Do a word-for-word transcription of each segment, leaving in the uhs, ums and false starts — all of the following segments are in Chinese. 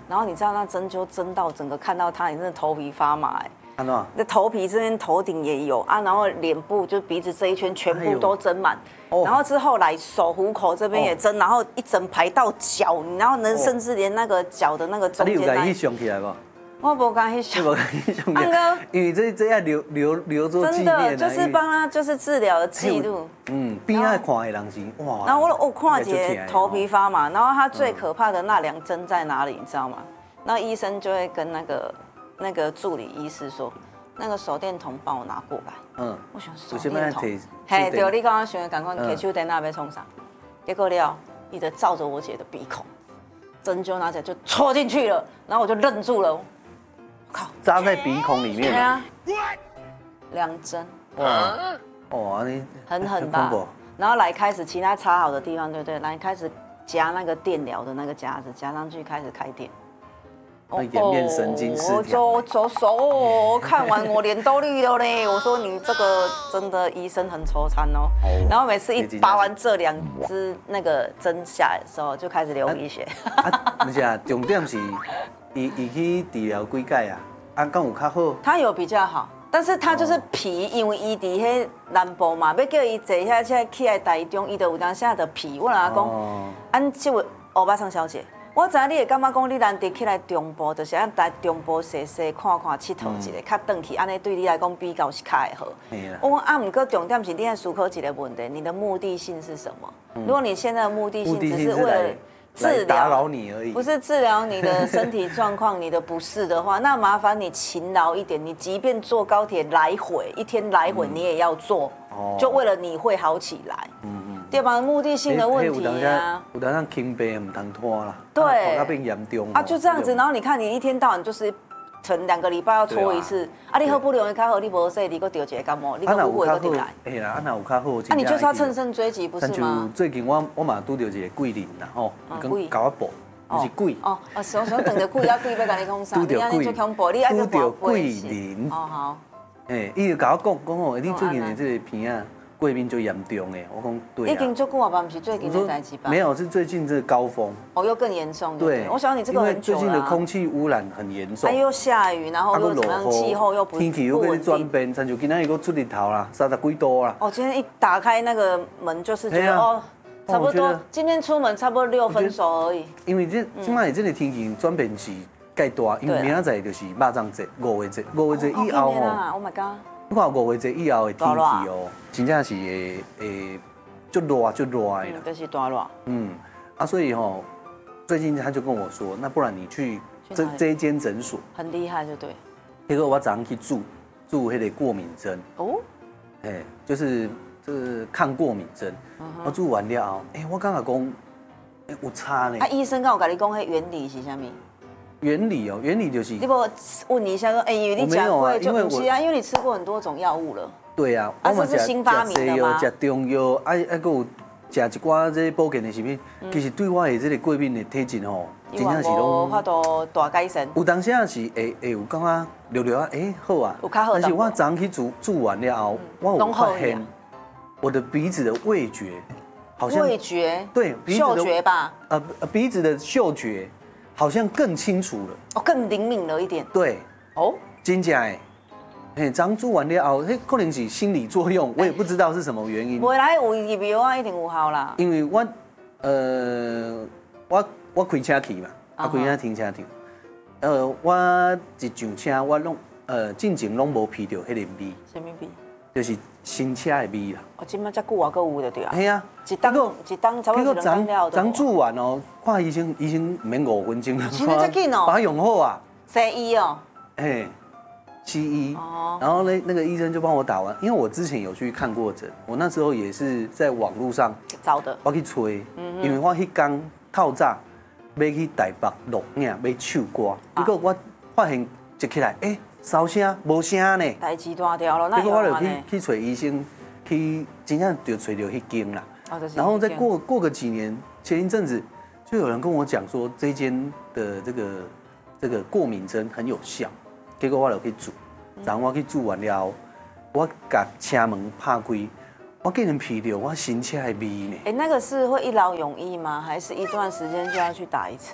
然后你知道那针灸针到整个看到他，你真的头皮发麻哎。 看到？ 那头皮这边头顶也有啊，然后脸部就鼻子这一圈全部都针满， 哎、 然后之后来手虎口这边也针，哦、然后一整排到脚，然后能甚至连那个脚的那个中间那。 啊、你有敢去想起来不？ 我不敢去想。 我敢去想起来。因为这这要留留留作纪念啊。 真的就是帮他就是治疗的记录。 嗯，边仔看的人是哇。 然后我我看姐头皮发麻，然后他最可怕的那两针在哪里，你知道吗？那医生就会跟那个。那个助理医师说：“那个手电筒帮我拿过来。”嗯，我想手电筒，嘿，对，你刚刚想赶快拿手电筒要冲上，结果了，一直照着我姐的鼻孔，针灸拿起来就戳进去了，然后我就愣住了，靠， 扎在鼻孔里面。 对啊，两针， 哇，哇，你很狠吧？然后来开始其他插好的地方，对不对？来开始夹那个电疗的那个夹子，夹上去开始开电。 那颜面神经失调， 我走手哦，看完我脸都绿了嘞。我说你这个真的医生很抽残哦。然后每次一拔完这两支那个针下来的时候，就开始流鼻血。 而且啊，重点是，伊伊去治疗几届啊，啊，敢有较好？ 他有比较好，但是他就是皮，因为伊伫迄南部嘛，要叫伊坐遐车起来台中，伊就有当下的皮。我阿讲，俺这位欧巴桑小姐。我知影你会感觉讲你难得起来中部，就是按来中部踅踅看看、佚佗一下，较转去，安尼对你来讲比较是较会好。我讲啊，不过重点是你要思考一个问题，你的目的性是什么？如果你现在的目的性只是为了治疗， 打扰你而已， 不是治疗你的身体状况、你的不适的话，那麻烦你勤劳一点。你即便坐高铁来回，一天来回你也要坐，就为了你会好起来。对吧？目的性的问题啊， 有当上轻病唔通拖啦， 对， 到变严重啊，就这样子。然后你看，你一天到晚就是成两个礼拜要搓一次，啊，你好不容易较好，你无说你搁得一个感冒，你搁误会搁得来。 哎啦，啊那有较好。 啊，你就是要乘胜追击，不是吗？ 最近我我嘛拄到一个贵人啦吼，伊讲搞我补，不是贵。 哦，啊，是我想等着贵啊贵要跟你讲啥？你安尼就恐怖，你爱拄到贵人。 哦好。 哎，伊就甲我讲讲哦，你最近的这个鼻啊。过敏就严重哎，我讲对啊。 已经做过吧？不是最近的代志吧？ 没有，是最近这个高峰。 哦，又更严重。 对， 我想你这个很久了。 最近的空气污染很严重。 又下雨，然后又怎么样？气候又不天气又开始转变，像就今天又出日头啦，三十几度啦。 哦，今天一打开那个门就是觉得哦，差不多。今天出门差不多六分熟而已。 因为这今麦这个天气转变是介大，因为明仔载就是肉粽节、五月节、五月节以后哦。 Oh my god！ 你看五月节以后的天气哦，真正是会会就热就热的啦， 就是大热。 嗯，啊，所以哦，最近他就跟我说，那不然你去这这一间诊所， 很厉害，就对。 结果我早上去注注那个过敏针哦，哎，就是这个抗过敏针，我注完了后，哎，我刚刚讲，哎，有差呢。 啊，医生刚有跟你讲，迄原理是啥物？ 原理哦，原理就是你不问你一下说，哎，因为你讲过就不是啊，因为你吃过很多种药物了。 对啊， 啊，这是新发明的吗？ 吃中药，啊啊，个有吃一寡这保健的是物，其实对我的这个过敏的体质吼，真正是拢法度大改善。 有当时啊是会会有感觉略略啊，哎好啊， 有较好。 但是我早上去煮煮完了后，我有发现我的鼻子的味觉好像味觉对嗅觉吧， 呃鼻子的嗅觉。好像更清楚了， 哦，更灵敏了一点。 对，哦，真假哎，嘿，刚做完了后，嘿，可能是心理作用，我也不知道是什么原因。 未来有入药啊，一定有效啦。 因为我，呃，我我开车去嘛，啊，开车停车场，呃，我一上车，我拢呃进前拢无闻到迄个味。 什么味？ 就是新车的味啦。 哦，今麦才久啊，搁有就对啊。 系啊， 一当一当差不多两了。 刚做完哦，看医生，医生免五分钟了。 现在这紧哦。 把它用好啊。 西医哦。 嘿，西医。哦。然后呢，那个医生就帮我打完，因为我之前有去看过诊，我那时候也是在网络上找的。 我去吹，因为我迄天透早要去台北录影，要唱歌，结果我发现一起来，哎。烧声无声呢， 代志大条了。 结果我就去去找医生，去真正就找到迄间啦。然后再过过个几年，前一阵子就有人跟我讲说，这间的这个这个过敏针很有效。结果我就去煮，然后我去煮完了，我把车门拍开，我竟然闻到我新车的味呢。 哎，那个是会一劳永逸吗？还是一段时间就要去打一次？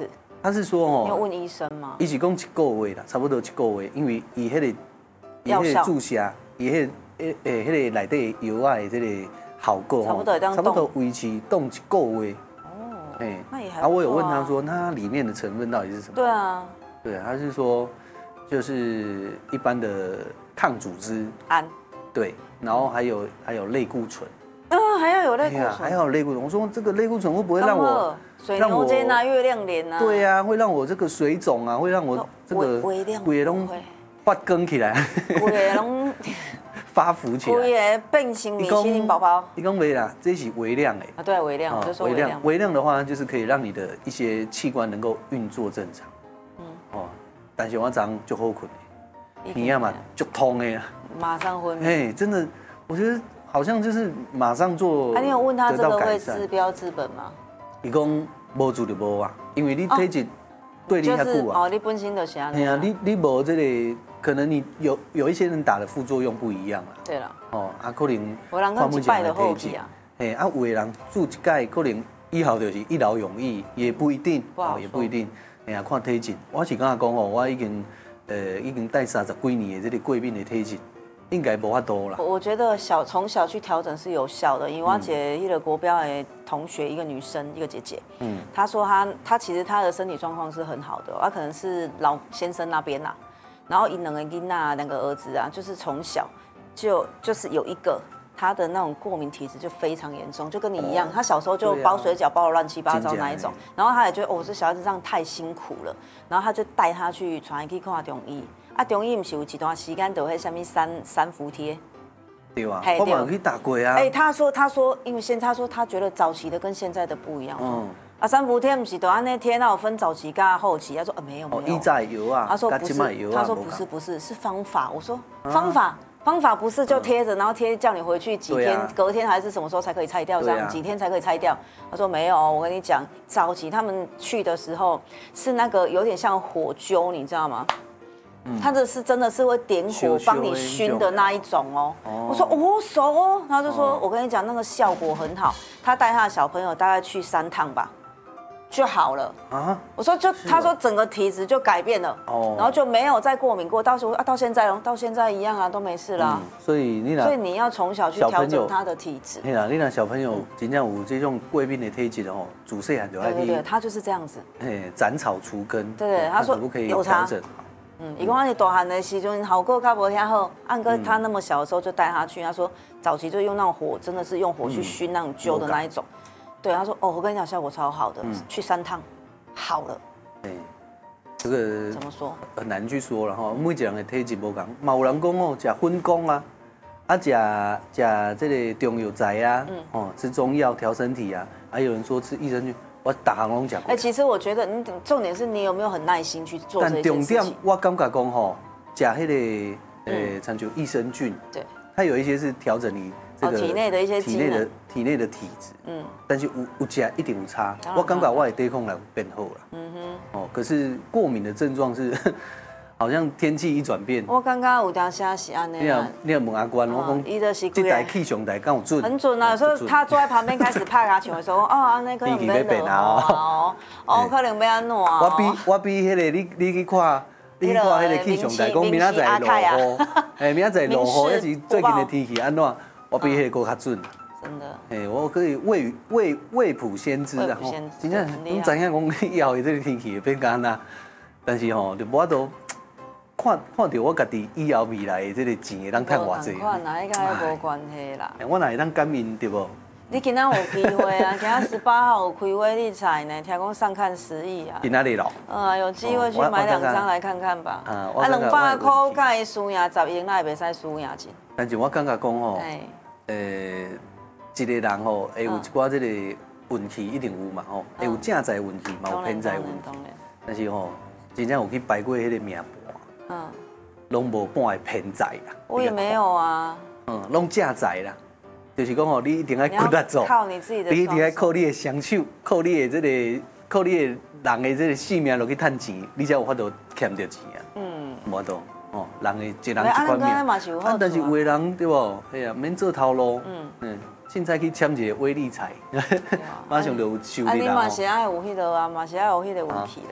他是说哦， 你有问医生吗？ 伊是讲一个月啦，差不多一个月，因为伊迄个伊迄个注射，伊迄诶诶迄个内底药啊的这个效果差不多差不多维持冻一个月。 哦， 哎， 那也还。 啊，我有问他说，那它里面的成分到底是什么？ 对啊， 对，他是说就是一般的抗组织胺， 对，然后还有还有类固醇。 啊，还要有类固醇， 还要有类固醇。我说这个类固醇会不会让我水牛肩啊、月亮脸啊？ 对啊，会让我这个水肿啊，会让我这个胃拢发光起来， 胃拢发福起来， 胃变成米其林宝宝。 你讲没啦，这是微量哎。 啊，对，微量，我就说微量。 微量的话，就是可以让你的一些器官能够运作正常。嗯。哦，但是我早上就好困的，你要嘛就通的呀， 马上昏迷。 哎，真的，我觉得。好像就是马上做， 啊，你有问他这个会治标治本吗？ 伊讲无治就无啊，因为你体质对你较久啊。 哦，你本身就是安尼。 对啊，你你无这个，可能你有有一些人打的副作用不一样啊。 对了。 哦，啊，可能有人讲一摆就好去啊。 嘿，啊，有的人住一届，可能以后就是一劳永逸，也不一定，哦，也不一定。哎呀，看体质，我是刚才讲哦，我已经呃已经带三十几年的这个过敏的体质。应该无法多啦。 我觉得小从小去调整是有效的，因为我姐一个国标的同学，一个女生，一个姐姐，嗯，她说她她其实她的身体状况是很好的，她可能是老先生那边呐，然后一两个囡仔两个儿子啊，就是从小就就是有一个他的那种过敏体质就非常严重，就跟你一样，他小时候就包水饺包的乱七八糟那一种，然后他也觉得哦，这小孩子这样太辛苦了，然后他就带他去传去看中医。啊，中医不是有一段时间都会什么三三伏贴， 对啊，我嘛去打过啊。 哎，他说他说，因为现在他说他觉得早期的跟现在的不一样。嗯。啊，三伏贴不是都按那贴，那有分早期跟后期。他说啊没有没有。 哦，以前有啊。 他说不是，他说不是不是是方法。我说方法方法不是就贴着，然后贴叫你回去几天，隔天还是什么时候才可以拆掉？这样几天才可以拆掉？他说没有，我跟你讲，早期他们去的时候是那个有点像火灸，你知道吗？它的是真的是会点火帮你熏的那一种哦。我说哦熟哦，然后就说我跟你讲那个效果很好。他带他的小朋友大概去三趟吧，就好了啊。我说就他说整个体质就改变了，然后就没有再过敏过。到时候啊到现在到现在一样啊都没事啦。 所以你所以你要从小去调整他的体质。 对啦，你那小朋友真正有这种过敏的体质哦，自细汉就爱去。 对对对，他就是这样子。 哎，斩草除根。 对对，他说有调整。嗯，伊讲他是大汉的时阵，效果较无遐好。按哥他那么小的时候就带他去，他说早期就用那种火，真的是用火去熏那种灸的那一种。对，他说哦，我跟你讲效果超好的，去三趟，好了。哎， 这个怎么说？ 很难去说了哈，每一个人的体质不同。嘛有人讲哦，吃粉果啊，啊吃吃这个中药材啊，哦吃中药调身体啊，还有人说吃益生菌。我大行拢讲过。 哎，其实我觉得，你重点是你有没有很耐心去做这件事情。 但重点，我感觉讲吼，吃迄个呃，像就益生菌， 对， 它有一些是调整你这个体内的一些体内的体内的体质，嗯，但是有有吃一定有差。我感觉我的抵抗力变好了，嗯哼，哦，可是过敏的症状是。好像天气一转变， 我刚刚有条写是安尼。 你要你要问阿关，我讲， 伊就是这台气象台敢有准？ 很准啊！有时候他坐在旁边开始拍牙球的时候，哦，安尼可能要热哦，哦，可能要安怎啊？ 我比我比迄个你你去看，你去看迄个气象台，讲明仔载落雨，哎，明仔载落雨，还是最近的天气安怎？我比迄个更较准。 真的。 哎，我可以未未未卜先知啊！真正你知影讲以后的这个天气会变干呐？但是吼，就无法度。看看到我家己以后未来的这个钱会当赚偌济， 看哪一个还无关系啦。 我哪会当感应对不？ 你今仔有机会啊！今仔十八号有开威力彩呢，听讲上看十亿啊。 今仔日咯。 嗯，有机会去买两张来看看吧。啊，两百块甲伊输赢十赢，那也袂使输赢钱。 但是我感觉讲吼，呃，一个人吼，会有一寡这个运气一定有嘛吼，会有正在运气嘛，有偏在运气。但是吼，真正有去摆过迄个命。嗯，拢无半个偏在啦。 我也没有啊。 嗯，拢正在啦，就是讲吼，你一定要骨力做， 靠你自己的， 你一定要靠你的双手，靠你的这个，靠你的人的这个性命落去赚钱，你才有法度欠到钱啊。嗯，无法度哦，人的一人一款命。啊，但是有的人对不？哎呀，免做头路。嗯嗯，凊彩去签一个威力彩，马上就有收入啦。 啊，你嘛是爱有迄个啊，嘛是爱有迄个运气啦。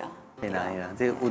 嘿啦嘿啦，这有